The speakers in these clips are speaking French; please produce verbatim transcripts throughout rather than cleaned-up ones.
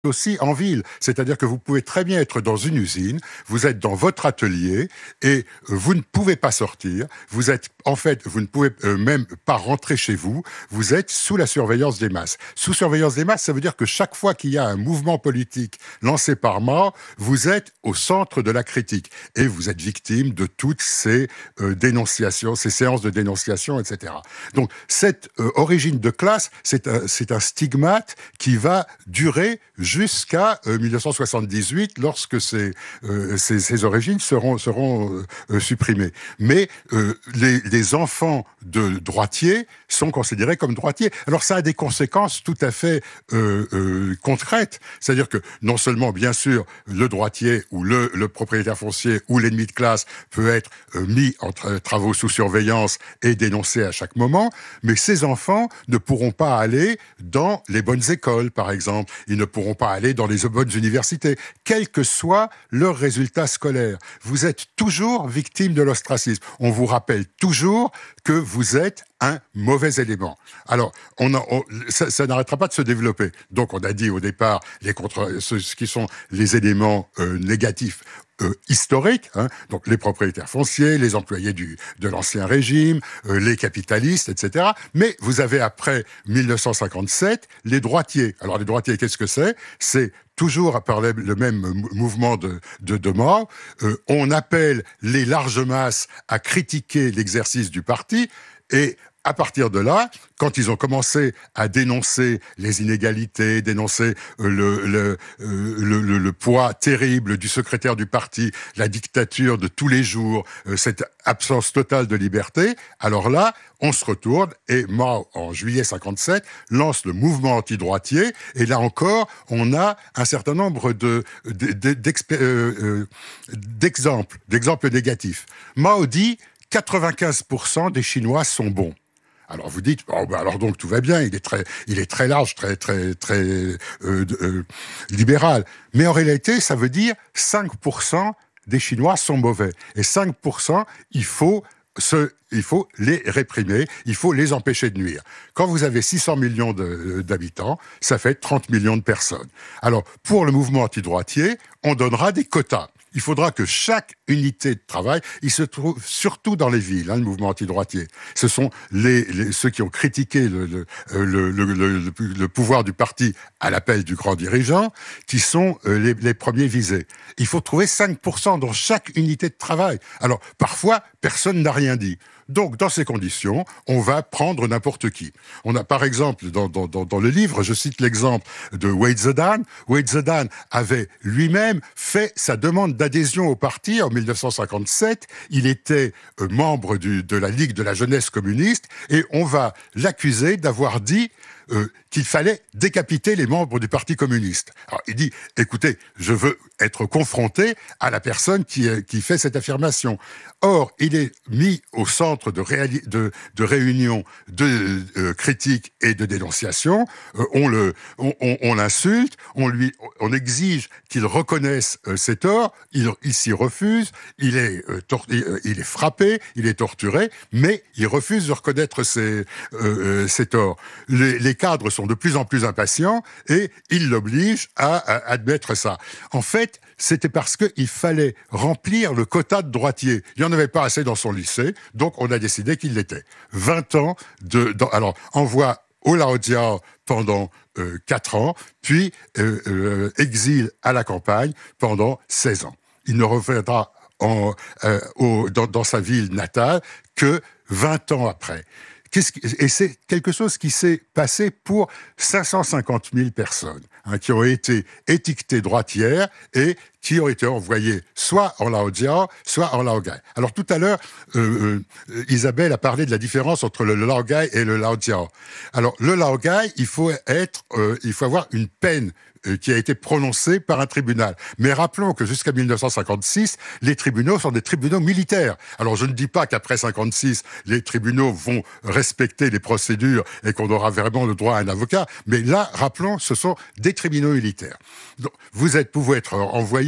aussi en ville. C'est-à-dire que vous pouvez très bien être dans une usine, vous êtes dans votre atelier et vous ne pouvez pas sortir. Vous êtes, en fait, vous ne pouvez euh, même pas rentrer chez vous. Vous êtes sous la surveillance des masses. Sous surveillance des masses, ça veut dire que chaque fois qu'il y a un mouvement politique lancé par Mao, vous êtes au centre de la critique et vous êtes victime de toutes ces euh, dénonciations, ces séances de dénonciation, et cetera. Donc, cette euh, origine de classe, c'est un, c'est un stigmate qui va durer jusqu'à euh, mille neuf cent soixante-dix-huit, lorsque ces, euh, ces, ces origines seront, seront euh, supprimées. Mais euh, les, les enfants de droitiers sont considérés comme droitiers. Alors ça a des conséquences tout à fait euh, euh, concrètes. C'est-à-dire que non seulement, bien sûr, le droitier ou le, le propriétaire foncier ou l'ennemi de classe peut être euh, mis en tra- travaux sous surveillance et dénoncé à chaque moment, mais ces enfants ne pourront pas aller dans les bonnes écoles, par exemple. Ils ne pourront pas aller dans les bonnes universités, quels que soient leurs résultats scolaires. Vous êtes toujours victime de l'ostracisme. On vous rappelle toujours que vous êtes un mauvais élément. Alors, on a, on, ça, ça n'arrêtera pas de se développer. Donc, on a dit au départ les contre, ce, ce qui sont les éléments euh, négatifs euh, historiques, hein, donc les propriétaires fonciers, les employés du, de l'ancien régime, euh, les capitalistes, et cetera. Mais vous avez après mille neuf cent cinquante-sept les droitiers. Alors, les droitiers, qu'est-ce que c'est ? C'est toujours par le même mouvement de, de, de Mao, euh, on appelle les larges masses à critiquer l'exercice du parti et à partir de là, quand ils ont commencé à dénoncer les inégalités, dénoncer euh, le, le, euh, le, le, le poids terrible du secrétaire du parti, la dictature de tous les jours, euh, cette absence totale de liberté, alors là, on se retourne et Mao, en juillet cinquante-sept, lance le mouvement anti-droitier et là encore, on a un certain nombre de, de, de, d'expé- euh, euh, d'exemples, d'exemples négatifs. Mao dit quatre-vingt-quinze pour cent des Chinois sont bons. Alors vous dites, oh, bah alors donc tout va bien, il est très, il est très large, très, très, très euh, euh, libéral. Mais en réalité, ça veut dire cinq pour cent des Chinois sont mauvais. Et cinq pour cent, il faut ce, il faut les réprimer, il faut les empêcher de nuire. Quand vous avez six cents millions de, d'habitants, ça fait trente millions de personnes. Alors, pour le mouvement anti-droitier, on donnera des quotas. Il faudra que chaque unité de travail, il se trouve surtout dans les villes, hein, le mouvement anti-droitier. Ce sont les, les, ceux qui ont critiqué le, le, le, le, le, le pouvoir du parti à l'appel du grand dirigeant, qui sont euh, les, les premiers visés. Il faut trouver cinq pour cent dans chaque unité de travail. Alors, parfois, personne n'a rien dit. Donc, dans ces conditions, on va prendre n'importe qui. On a, par exemple, dans, dans, dans le livre, je cite l'exemple de Wei Zedong. Wei Zedong avait lui-même fait sa demande d'adhésion au parti en mille neuf cent cinquante-sept. Il était euh, membre du, de la Ligue de la jeunesse communiste et on va l'accuser d'avoir dit Euh, qu'il fallait décapiter les membres du Parti communiste. Alors, il dit, écoutez, je veux être confronté à la personne qui, qui fait cette affirmation. Or, il est mis au centre de, réali- de, de réunions de euh, critiques et de dénonciations. Euh, on, le, on, on, on l'insulte, on, lui, on exige qu'il reconnaisse euh, ses torts, il, il s'y refuse, il est, euh, tor- il est frappé, il est torturé, mais il refuse de reconnaître ses, euh, ses torts. Les, les cadres sont de plus en plus impatients et ils l'obligent à, à admettre ça. En fait, c'était parce qu'il fallait remplir le quota de droitier. Il n'y en avait pas assez dans son lycée, donc on a décidé qu'il l'était. vingt ans de... Dans, alors, envoi au Laojiao pendant euh, quatre ans, puis euh, euh, exil à la campagne pendant seize ans. Il ne reviendra en, euh, au, dans, dans sa ville natale que vingt ans après. Qu'est-ce qui, et c'est quelque chose qui s'est passé pour cinq cent cinquante mille personnes, hein, qui ont été étiquetées droitières et qui ont été envoyées soit en Laojiao, soit en Laogai. Alors tout à l'heure, euh, euh, Isabelle a parlé de la différence entre le Laogai et le Laojiao. Alors le Laogai, il faut être, euh, il faut avoir une peine qui a été prononcé par un tribunal. Mais rappelons que jusqu'à mille neuf cent cinquante-six, les tribunaux sont des tribunaux militaires. Alors je ne dis pas qu'après cinquante-six, les tribunaux vont respecter les procédures et qu'on aura vraiment le droit à un avocat, mais là, rappelons, ce sont des tribunaux militaires. Donc, vous êtes, pouvez être envoyé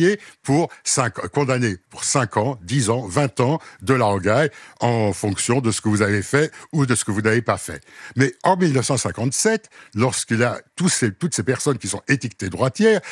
envoyé pour cinq, condamné pour cinq ans, dix ans, vingt ans de larangaille en fonction de ce que vous avez fait ou de ce que vous n'avez pas fait. Mais en mille neuf cent cinquante-sept, lorsqu'il a tous ces, toutes ces personnes qui sont étiquetées droitières,